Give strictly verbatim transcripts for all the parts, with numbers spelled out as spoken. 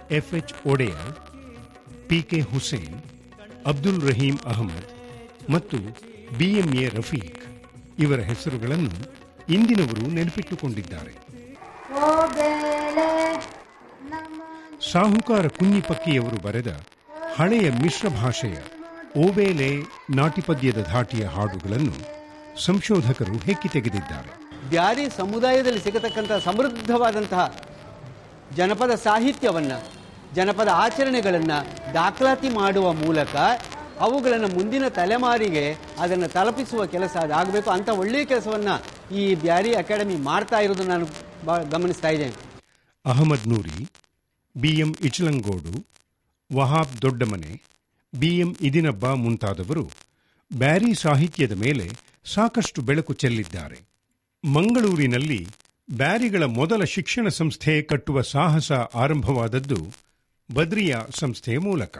F H Wadiyar, P K Hussain, Abdul Rahim Ahmed ಮತ್ತು B M A Rafiq ಇವರ ಹೆಸರುಗಳನ್ನು ಇಂದಿನವರು ನೆನಪಿಟ್ಟುಕೊಂಡಿದ್ದಾರೆ. ಸಾಹುಕಾರ ಕುഞ്ഞിಪಕ್ಕಿಯವರು ಬರೆದ ಹಳೆಯ ಮಿಶ್ರ ಭಾಷೆಯ ಓಬೇಲೆ ನಾಟಿಪದ್ಯದ ಧಾಟಿಯ ಹಾಡುಗಳನ್ನು ಸಂಶೋಧಕರು ಹೆಕ್ಕಿ ತೆಗೆದಿದ್ದಾರೆ. ಬ್ಯಾರಿ ಸಮುದಾಯದಲ್ಲಿ ಸಿಗತಕ್ಕಂತಹ ಸಮೃದ್ಧವಾದಂತಹ ಜನಪದ ಸಾಹಿತ್ಯವನ್ನು, ಜನಪದ ಆಚರಣೆಗಳನ್ನು ದಾಖಲಾತಿ ಮಾಡುವ ಮೂಲಕ ಅವುಗಳನ್ನು ಮುಂದಿನ ತಲೆಮಾರಿಗೆ ಅದನ್ನು ತಲುಪಿಸುವ ಕೆಲಸ ಅದಾಗಬೇಕು. ಅಂಥ ಒಳ್ಳೆಯ ಕೆಲಸವನ್ನು ಈ ಬ್ಯಾರಿ ಅಕಾಡೆಮಿ ಮಾಡ್ತಾ ಇರೋದು ನಾನು ಗಮನಿಸ್ತಾ ಇದ್ದೇನೆ. ಅಹಮದ್ ನೂರಿ, ಬಿ ಎಂ ಇಚಲಂಗೋಡು, ವಹಾಬ್ ದೊಡ್ಡಮನೆ, ಬಿ ಎಂ ಇದಿನಬ್ಬ ಮುಂತಾದವರು ಬ್ಯಾರಿ ಸಾಹಿತ್ಯದ ಮೇಲೆ ಸಾಕಷ್ಟು ಬೆಳಕು ಚೆಲ್ಲಿದ್ದಾರೆ. ಮಂಗಳೂರಿನಲ್ಲಿ ಬ್ಯಾರಿಗಳ ಮೊದಲ ಶಿಕ್ಷಣ ಸಂಸ್ಥೆ ಕಟ್ಟುವ ಸಾಹಸ ಆರಂಭವಾದದ್ದು ಬದ್ರಿಯಾ ಸಂಸ್ಥೆಯ ಮೂಲಕ.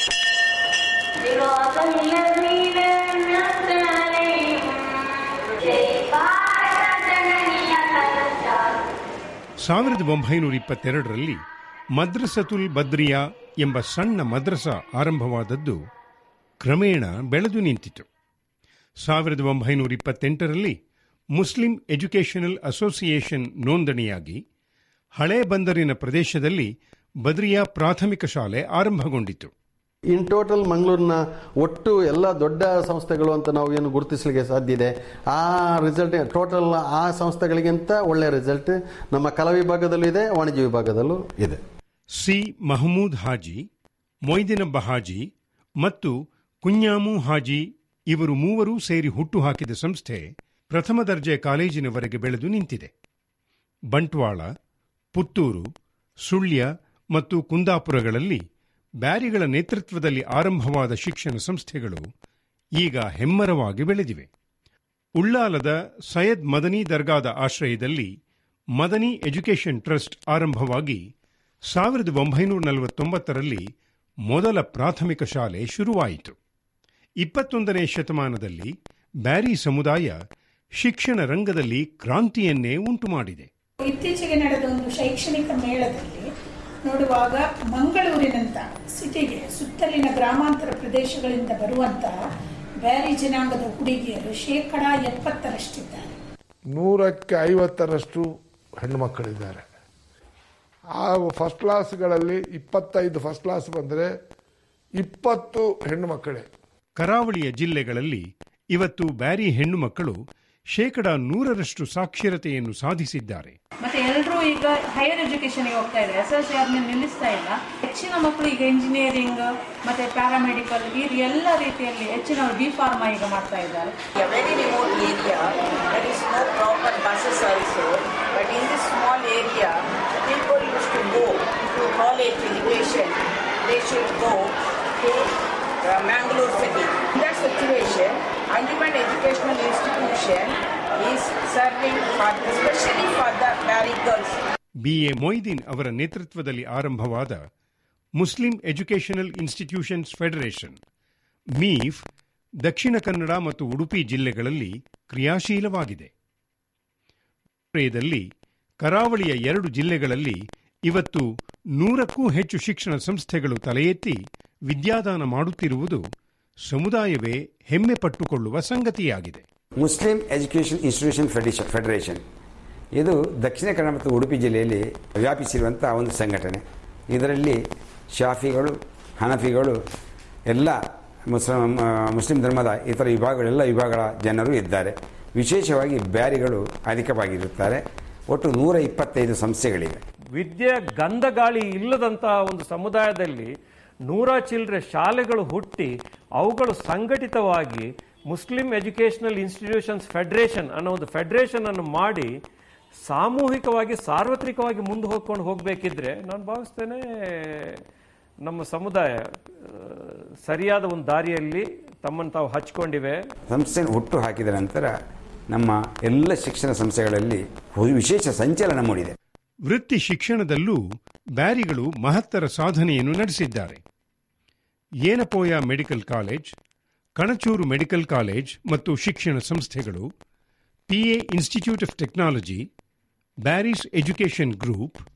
ಸಾವಿರದ ಒಂಬೈನೂರ ಇಪ್ಪತ್ತೆರಡರಲ್ಲಿ ಮದ್ರಸತುಲ್ ಬದ್ರಿಯಾ ಎಂಬ ಸಣ್ಣ ಮದ್ರಸ ಆರಂಭವಾದದ್ದು ಕ್ರಮೇಣ ಬೆಳೆದು ನಿಂತಿತು. ಸಾವಿರದ ಒಂಬೈನೂರ ಇಪ್ಪತ್ತೆಂಟರಲ್ಲಿ ಮುಸ್ಲಿಂ ಎಜುಕೇಷನಲ್ ಅಸೋಸಿಯೇಷನ್ ನೋಂದಣಿಯಾಗಿ ಹಳೆ ಬಂದರಿನ ಪ್ರದೇಶದಲ್ಲಿ ಬದ್ರಿಯಾ ಪ್ರಾಥಮಿಕ ಶಾಲೆ ಆರಂಭಗೊಂಡಿತು. ಇನ್ ಟೋಟಲ್ ಮಂಗಳೂರಿನ ಒಟ್ಟು ಎಲ್ಲ ದೊಡ್ಡ ಸಂಸ್ಥೆಗಳು ಅಂತ ನಾವು ಏನು ಗುರುತಿಸಲಿಕ್ಕೆ ಸಾಧ್ಯ ಇದೆ. ಆ ರಿಸಲ್ಟ್ ಟೋಟಲ್ ಆ ಸಂಸ್ಥೆಗಳಿಗಿಂತ ಒಳ್ಳೆಯ ರಿಸಲ್ಟ್ ನಮ್ಮ ಕಲಾ ವಿಭಾಗದಲ್ಲೂ ಇದೆ, ವಾಣಿಜ್ಯ ವಿಭಾಗದಲ್ಲೂ ಇದೆ. ಸಿ ಮಹಮೂದ್ ಹಾಜಿ, ಮೊಯ್ದಿನಬ್ಬ ಹಾಜಿ ಮತ್ತು ಕುഞ്ഞാಮು ಹಾಜಿ ಇವರು ಮೂವರೂ ಸೇರಿ ಹುಟ್ಟುಹಾಕಿದ ಸಂಸ್ಥೆ ಪ್ರಥಮ ದರ್ಜೆ ಕಾಲೇಜಿನವರೆಗೆ ಬೆಳೆದು ನಿಂತಿದೆ. ಬಂಟ್ವಾಳ, ಪುತ್ತೂರು, ಸುಳ್ಯ ಮತ್ತು ಕುಂದಾಪುರಗಳಲ್ಲಿ ಬ್ಯಾರಿಗಳ ನೇತೃತ್ವದಲ್ಲಿ ಆರಂಭವಾದ ಶಿಕ್ಷಣ ಸಂಸ್ಥೆಗಳು ಈಗ ಹೆಮ್ಮರವಾಗಿ ಬೆಳೆದಿವೆ. ಉಳ್ಳಾಲದ ಸೈಯದ್ ಮದನಿ ದರ್ಗಾದ ಆಶ್ರಯದಲ್ಲಿ ಮದನಿ ಎಜುಕೇಷನ್ ಟ್ರಸ್ಟ್ ಆರಂಭವಾಗಿ ಸಾವಿರದ ಒಂಬೈನೂರ ನಲವತ್ತೊಂಬತ್ತರಲ್ಲಿ ಮೊದಲ ಪ್ರಾಥಮಿಕ ಶಾಲೆ ಶುರುವಾಯಿತು. ಇಪ್ಪತ್ತೊಂದನೇ ಶತಮಾನದಲ್ಲಿ ಬ್ಯಾರಿ ಸಮುದಾಯ ಶಿಕ್ಷಣ ರಂಗದಲ್ಲಿ ಕ್ರಾಂತಿಯನ್ನೇ ಉಂಟು ಮಾಡಿದೆ. ಇತ್ತೀಚೆಗೆ ನಡೆದ ಒಂದು ಶೈಕ್ಷಣಿಕ ಮೇಳದಲ್ಲಿ ನೋಡುವಾಗ ಮಂಗಳೂರಿನಂತ ಸಿಟಿಗೆ ಸುತ್ತಲಿನ ಗ್ರಾಮಾಂತರ ಪ್ರದೇಶಗಳಿಂದ ಬರುವಂತಹ ಬ್ಯಾರಿ ಜನಾಂಗದ ಹುಡುಗಿಯರು ಶೇಕಡ ಎಪ್ಪತ್ತರಷ್ಟಿದ್ದಾರೆ. ನೂರಕ್ಕೆ ಐವತ್ತರಷ್ಟು ಹೆಣ್ಣು ಮಕ್ಕಳಿದ್ದಾರೆ. ಆ ಫಸ್ಟ್ ಕ್ಲಾಸ್ಗಳಲ್ಲಿ ಇಪ್ಪತ್ತೈದು ಫಸ್ಟ್ ಕ್ಲಾಸ್ ಬಂದರೆ ಇಪ್ಪತ್ತು ಹೆಣ್ಣು ಮಕ್ಕಳೇ. ಕರಾವಳಿಯ ಜಿಲ್ಲೆಗಳಲ್ಲಿ ಇವತ್ತು ಬ್ಯಾರಿ ಹೆಣ್ಣು ಮಕ್ಕಳು ಶೇಕಡ ನೂರರಷ್ಟು ಸಾಕ್ಷರತೆಯನ್ನು ಸಾಧಿಸಿದ್ದಾರೆ. ಮತ್ತೆ ಎಲ್ಲರೂ ಈಗ ಹೈಯರ್ ಎಜುಕೇಶನ್ಗೆ ಹೋಗ್ತಾ ಇದ್ದಾರೆ, ಎಸ್ ಎಲ್ ಸಿ ಆದ್ಮೇಲೆ ನಿಲ್ಲಿಸ್ತಾ ಇಲ್ಲ. ಹೆಚ್ಚಿನ ಮಕ್ಕಳು ಈಗ ಇಂಜಿನಿಯರಿಂಗ್ ಮತ್ತೆ ಪ್ಯಾರಾಮೆಡಿಕಲ್ ಈ ಎಲ್ಲ ರೀತಿಯಲ್ಲಿ ಹೆಚ್ಚಿನ ಡಿ ಫಾರ್ಮಾ ಈಗ ಮಾಡ್ತಾ ಇದ್ದಾರೆ. Very remote area there is no proper buses also, but in this small area people use to go to college education, they should go to Mangalore city. In that situation, Anjuman Educational Institution is serving for, especially for the married girls. B A Moideen ಅವರ ನೇತೃತ್ವದಲ್ಲಿ ಆರಂಭವಾದ Muslim educational institutions federation ಮೀಫ್ Dakshina Kannada ಮತ್ತು ಉಡುಪಿ ಜಿಲ್ಲೆಗಳಲ್ಲಿ ಕ್ರಿಯಾಶೀಲವಾಗಿದೆ. ದಲ್ಲಿ ಕರಾವಳಿಯ ಎರಡು ಜಿಲ್ಲೆಗಳಲ್ಲಿ ಇವತ್ತು ನೂರಕ್ಕೂ ಹೆಚ್ಚು ಶಿಕ್ಷಣ ಸಂಸ್ಥೆಗಳು ತಲೆ ಎತ್ತಿ ವಿದ್ಯಾದಾನ ಮಾಡುತ್ತಿರುವುದು ಸಮುದಾಯವೇ ಹೆಮ್ಮೆ ಪಟ್ಟುಕೊಳ್ಳುವ ಸಂಗತಿಯಾಗಿದೆ. ಮುಸ್ಲಿಂ ಎಜುಕೇಷನ್ ಇನ್ಸ್ಟಿಟ್ಯೂಷನ್ ಫೆಡರೇಷನ್ ಇದು ದಕ್ಷಿಣ ಕನ್ನಡ ಮತ್ತು ಉಡುಪಿ ಜಿಲ್ಲೆಯಲ್ಲಿ ವ್ಯಾಪಿಸಿರುವಂತಹ ಒಂದು ಸಂಘಟನೆ. ಇದರಲ್ಲಿ ಶಾಫಿಗಳು, ಹನಫಿಗಳು, ಎಲ್ಲ ಮುಸ್ಲಿಂ ಮುಸ್ಲಿಂ ಧರ್ಮದ ಇತರ ವಿಭಾಗಗಳೆಲ್ಲ ವಿಭಾಗಗಳ ಜನರು ಇದ್ದಾರೆ. ವಿಶೇಷವಾಗಿ ಬ್ಯಾರಿಗಳು ಅಧಿಕವಾಗಿರುತ್ತಾರೆ. ಒಟ್ಟು ನೂರ ಇಪ್ಪತ್ತೈದು ಸಂಸ್ಥೆಗಳಿವೆ. ವಿದ್ಯೆ ಗಂಧಗಾಳಿ ಇಲ್ಲದಂತಹ ಒಂದು ಸಮುದಾಯದಲ್ಲಿ ನೂರ ಚಿಲ್ಲರೆ ಶಾಲೆಗಳು ಹುಟ್ಟಿ ಅವುಗಳು ಸಂಘಟಿತವಾಗಿ ಮುಸ್ಲಿಂ ಎಜುಕೇಷನಲ್ ಇನ್ಸ್ಟಿಟ್ಯೂಷನ್ಸ್ ಫೆಡರೇಷನ್ ಅನ್ನೋ ಒಂದು ಫೆಡರೇಷನ್ ಅನ್ನು ಮಾಡಿ ಸಾಮೂಹಿಕವಾಗಿ ಸಾರ್ವತ್ರಿಕವಾಗಿ ಮುಂದೆ ಹೋಗ್ಕೊಂಡು ಹೋಗಬೇಕಿದ್ರೆ ನಾನು ಭಾವಿಸ್ತೇನೆ ನಮ್ಮ ಸಮುದಾಯ ಸರಿಯಾದ ಒಂದು ದಾರಿಯಲ್ಲಿ ತಮ್ಮನ್ನು ತಾವು ಹಚ್ಕೊಂಡಿವೆ. ಸಂಸ್ಥೆ ಹುಟ್ಟು ಹಾಕಿದ ನಂತರ ನಮ್ಮ ಎಲ್ಲ ಶಿಕ್ಷಣ ಸಂಸ್ಥೆಗಳಲ್ಲಿ ವಿಶೇಷ ಸಂಚಲನ ಮೂಡಿದೆ. ವೃತ್ತಿ ಶಿಕ್ಷಣದಲ್ಲೂ ಬ್ಯಾರಿಗಳು ಮಹತ್ತರ ಸಾಧನೆಯನ್ನು ನಡೆಸಿದ್ದಾರೆ. Yenepoya medical college, Kanachur medical college ಮತ್ತು ಶಿಕ್ಷಣ ಸಂಸ್ಥೆಗಳು, PA institute of technology, Bearys education group,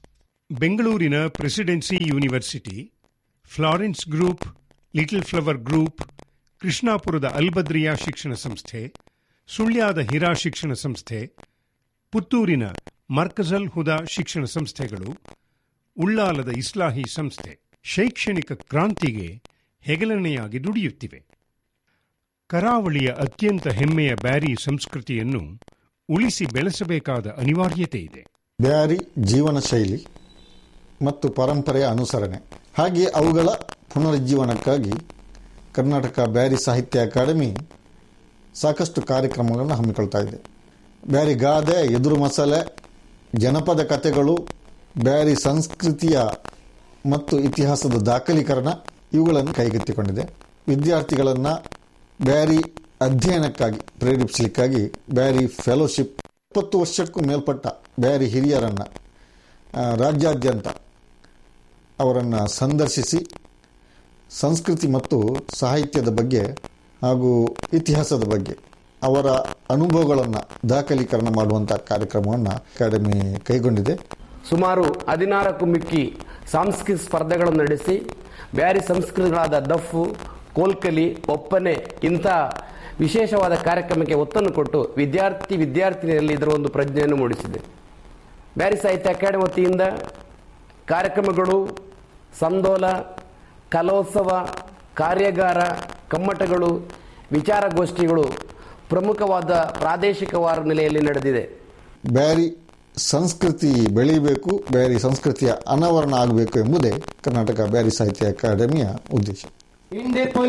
ಬೆಂಗಳೂರಿನ presidency university, Florence group, little flower group, ಕೃಷ್ಣಾಪುರದ Albadriya ಶಿಕ್ಷಣ ಸಂಸ್ಥೆ, ಸುಳ್ಯದ ಹಿರಾ ಶಿಕ್ಷಣ ಸಂಸ್ಥೆ, ಪುತ್ತೂರಿನ ಮರ್ಕಜಲ್ ಹುದಾ ಶಿಕ್ಷಣ ಸಂಸ್ಥೆಗಳು, ಉಳ್ಳಾಲದ ಇಸ್ಲಾಹಿ ಸಂಸ್ಥೆ ಶೈಕ್ಷಣಿಕ ಕ್ರಾಂತಿಗೆ ಹೆಗಲನೆಯಾಗಿ ದುಡಿಯುತ್ತಿವೆ. ಕರಾವಳಿಯ ಅತ್ಯಂತ ಹೆಮ್ಮೆಯ ಬ್ಯಾರಿ ಸಂಸ್ಕೃತಿಯನ್ನು ಉಳಿಸಿ ಬೆಳೆಸಬೇಕಾದ ಅನಿವಾರ್ಯತೆ ಇದೆ. ಬ್ಯಾರಿ ಜೀವನ ಶೈಲಿ ಮತ್ತು ಪರಂಪರೆಯ ಅನುಸರಣೆ, ಹಾಗೆಯೇ ಅವುಗಳ ಪುನರುಜ್ಜೀವನಕ್ಕಾಗಿ ಕರ್ನಾಟಕ ಬ್ಯಾರಿ ಸಾಹಿತ್ಯ ಅಕಾಡೆಮಿ ಸಾಕಷ್ಟು ಕಾರ್ಯಕ್ರಮಗಳನ್ನು ಹಮ್ಮಿಕೊಳ್ತಾ ಇದೆ. ಬ್ಯಾರಿ ಗಾದೆ, ಎದುರು ಮಸಾಲೆ, ಜನಪದ ಕಥೆಗಳು, ಬ್ಯಾರಿ ಸಂಸ್ಕೃತಿಯ ಮತ್ತು ಇತಿಹಾಸದ ದಾಖಲೀಕರಣ ಇವುಗಳನ್ನು ಕೈಗೆತ್ತಿಕೊಂಡಿದೆ. ವಿದ್ಯಾರ್ಥಿಗಳನ್ನು ಬ್ಯಾರಿ ಅಧ್ಯಯನಕ್ಕಾಗಿ ಪ್ರೇರೇಪಿಸಲಿಕ್ಕಾಗಿ ಬ್ಯಾರಿ ಫೆಲೋಶಿಪ್, ಇಪ್ಪತ್ತು ವರ್ಷಕ್ಕೂ ಮೇಲ್ಪಟ್ಟ ಬ್ಯಾರಿ ಹಿರಿಯರನ್ನು ರಾಜ್ಯಾದ್ಯಂತ ಅವರನ್ನು ಸಂದರ್ಶಿಸಿ ಸಂಸ್ಕೃತಿ ಮತ್ತು ಸಾಹಿತ್ಯದ ಬಗ್ಗೆ ಹಾಗೂ ಇತಿಹಾಸದ ಬಗ್ಗೆ ಅವರ ಅನುಭವಗಳನ್ನು ದಾಖಲೀಕರಣ ಮಾಡುವಂಥ ಕಾರ್ಯಕ್ರಮವನ್ನು ಅಕಾಡೆಮಿ ಕೈಗೊಂಡಿದೆ. ಸುಮಾರು ಹದಿನಾರಕ್ಕೂ ಮಿಕ್ಕಿ ಸಾಂಸ್ಕೃತಿಕ ಸ್ಪರ್ಧೆಗಳನ್ನು ನಡೆಸಿ ಬ್ಯಾರಿ ಸಂಸ್ಕೃತಿಗಳಾದ ದಫ್ಫು, ಕೋಲ್ಕಲಿ, ಒಪ್ಪನೆ ಇಂಥ ವಿಶೇಷವಾದ ಕಾರ್ಯಕ್ರಮಕ್ಕೆ ಒತ್ತನ್ನು ಕೊಟ್ಟು ವಿದ್ಯಾರ್ಥಿ ವಿದ್ಯಾರ್ಥಿನಿಯರಲ್ಲಿ ಇದರ ಒಂದು ಪ್ರಜ್ಞೆಯನ್ನು ಮೂಡಿಸಿದೆ. ಬ್ಯಾರಿ ಸಾಹಿತ್ಯ ಅಕಾಡೆಮಿ ವತಿಯಿಂದ ಕಾರ್ಯಕ್ರಮಗಳು, ಸಂದೋಲ, ಕಲೋತ್ಸವ, ಕಾರ್ಯಾಗಾರ, ಕಮ್ಮಟಗಳು, ವಿಚಾರಗೋಷ್ಠಿಗಳು ಪ್ರಮುಖವಾದ ಪ್ರಾದೇಶಿಕವಾದ ನೆಲೆಯಲ್ಲಿ ನಡೆದಿದೆ. ಬ್ಯಾರಿ ಸಂಸ್ಕೃತಿ ಬೆಳೀಬೇಕು, ಬ್ಯಾರಿ ಸಂಸ್ಕೃತಿಯ ಅನಾವರಣ ಆಗಬೇಕು ಎಂಬುದೇ ಕರ್ನಾಟಕ ಬ್ಯಾರಿ ಸಾಹಿತ್ಯ ಅಕಾಡೆಮಿಯ ಉದ್ದೇಶ. ಹಿಂದೆ